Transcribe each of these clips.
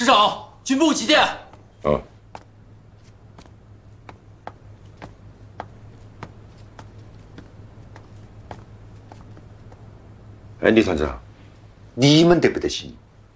师长，军部急电。 啊。哎，李团长，你们得不得行？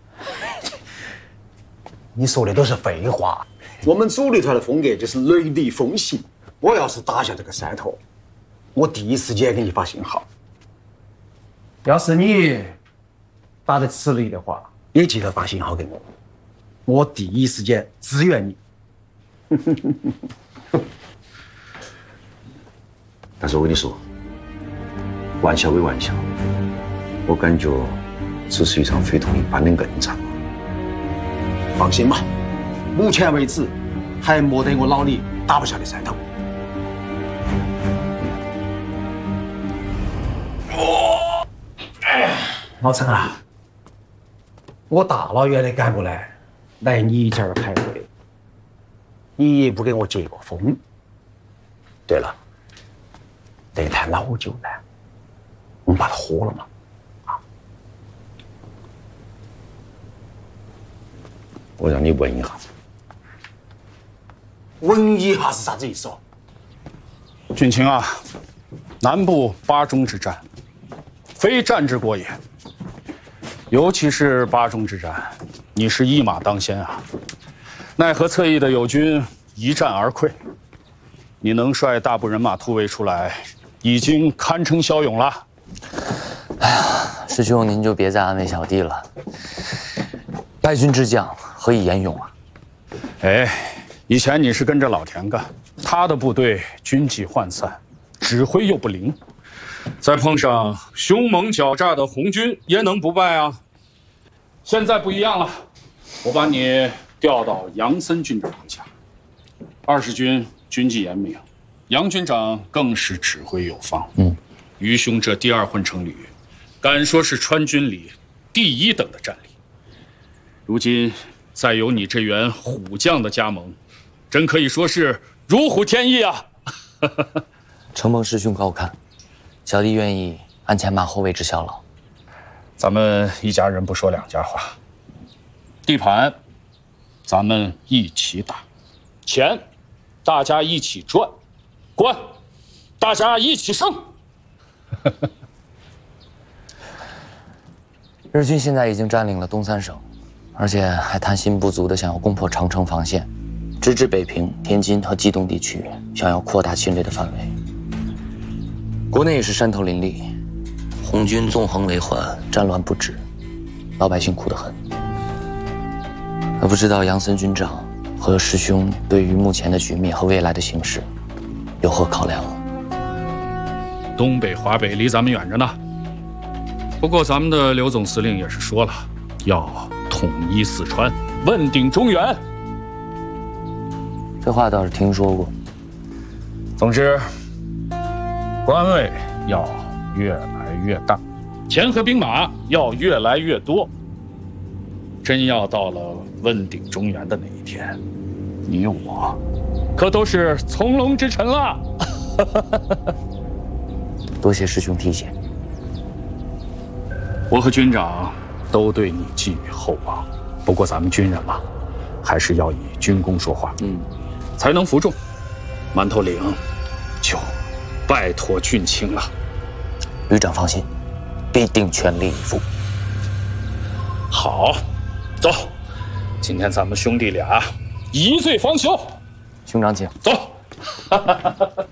你说的都是废话。我们主力团的风格就是雷厉风行。我要是打下这个山头，我第一时间给你发信号。要是你打得吃力的话，也记得发信号给我，我第一时间支援你。 但是我跟你说，玩笑归玩笑，我感觉这是一场非同一般的硬仗。 放心吧，目前为止还没得我老李打不下的山头。老陈啊，我大老远的赶过来你这儿开会，你也不给我接个风。对了，那坛老酒呢？我们把它喝了嘛？ 我让你闻一下。 闻一下是啥子意思哦？ 军情啊，南部巴中之战，非战之国也。尤其是巴中之战，你是一马当先啊！奈何侧翼的友军一战而溃，你能率大部人马突围出来，已经堪称骁勇了。 哎呀，师兄您就别再安慰小弟了。败军之将何以言勇啊？ 哎，以前你是跟着老田干，他的部队军纪涣散，指挥又不灵。再碰上凶猛狡诈的红军，焉能不败啊？现在不一样了，我把你调到杨森军长麾下。20军军纪严明，杨军长更是指挥有方。余兄这第2混成旅，敢说是川军里第1等的战力。如今再有你这员虎将的加盟，真可以说是如虎添翼啊！ 承蒙师兄高看。小弟愿意鞍前马后为之效劳。 咱们一家人不说两家话，地盘咱们一起打，钱大家一起赚，官大家一起升。 日军现在已经占领了东3省，而且还贪心不足的想要攻破长城防线，直至北平、天津和冀东地区，想要扩大侵略的范围。国内也是山头林立，红军纵横为患，战乱不止，老百姓苦得很。可不知道杨森军长和师兄对于目前的局面和未来的形势有何考量？ 东北、华北离咱们远着呢。不过咱们的刘总司令也是说了，要统一四川，问鼎中原。 这话倒是听说过。 总之，官位要越来越大，钱和兵马要越来越多。真要到了问鼎中原的那一天，你我可都是从龙之臣了。 多谢师兄提携。 我和军长都对你寄予厚望，不过咱们军人嘛，还是要以军功说话，才能服众。馒头岭就拜托俊卿了。 旅长放心，必定全力以赴。 好，走，今天咱们兄弟俩一醉方休。 兄长请。 走。